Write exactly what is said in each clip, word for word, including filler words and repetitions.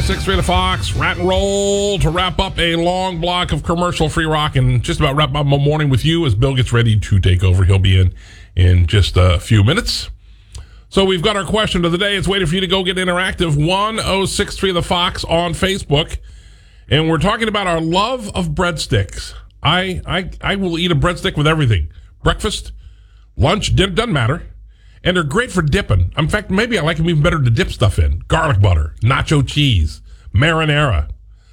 six point three The Fox, Rat and Roll, to wrap up a long block of commercial-free rock and just about wrap up my morning with you as Bill gets ready to take over. He'll be in in just a few minutes. So we've got our question of the day. It's waiting for you to go get interactive. one oh six three The Fox on Facebook. And we're talking about our love of breadsticks. I I I will eat a breadstick with everything. Breakfast, lunch, dinner, doesn't matter. And they're great for dipping. In fact, maybe I like them even better to dip stuff in. Garlic butter, nacho cheese, marinara.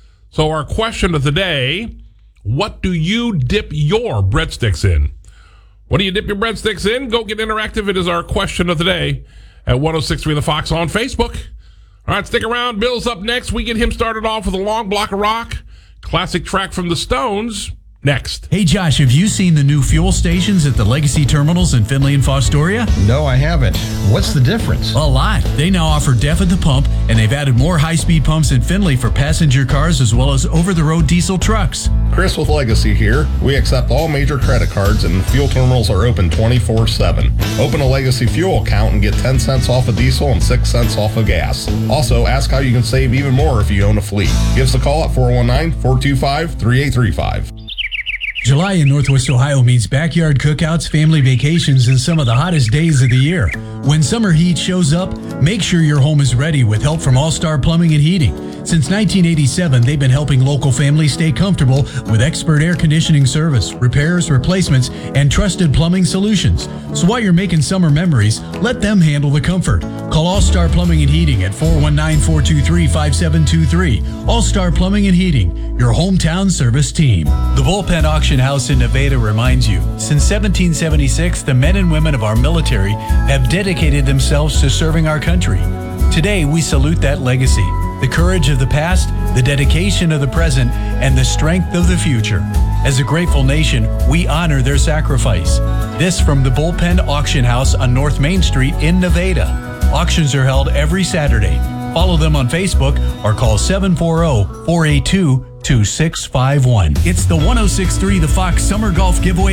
So our question of the day, what do you dip your breadsticks in? What do you dip your breadsticks in? Go get interactive. It is our question of the day at one oh six three The Fox on Facebook. All right, stick around. Bill's up next. We get him started off with a long block of rock. Classic track from the Stones. Next. Hey, Josh, have you seen the new fuel stations at the Legacy Terminals in Findlay and Fostoria? No, I haven't. What's the difference? A lot. They now offer D E F at the pump, and they've added more high-speed pumps in Findlay for passenger cars as well as over-the-road diesel trucks. Chris with Legacy here. We accept all major credit cards, and fuel terminals are open twenty-four seven. Open a Legacy fuel account and get ten cents off of diesel and six cents off of gas. Also, ask how you can save even more if you own a fleet. Give us a call at four one nine, four two five, three eight three five. July in Northwest Ohio means backyard cookouts, family vacations, and some of the hottest days of the year. When summer heat shows up, make sure your home is ready with help from All Star Plumbing and Heating. Since nineteen eighty-seven, they've been helping local families stay comfortable with expert air conditioning service, repairs, replacements, and trusted plumbing solutions. So while you're making summer memories, let them handle the comfort. Call All Star Plumbing and Heating at four one nine, four two three, five seven two three. All Star Plumbing and Heating, your hometown service team. The Bullpen Auction House in Nevada reminds you, since seventeen seventy-six, the men and women of our military have dedicated themselves to serving our country. Today, we salute that legacy, the courage of the past, the dedication of the present, and the strength of the future. As a grateful nation, we honor their sacrifice. This from the Bullpen Auction House on North Main Street in Nevada. Auctions are held every Saturday. Follow them on Facebook or call seven four zero, four eight two, two six five one. It's the one oh six three The Fox Summer Golf Giveaway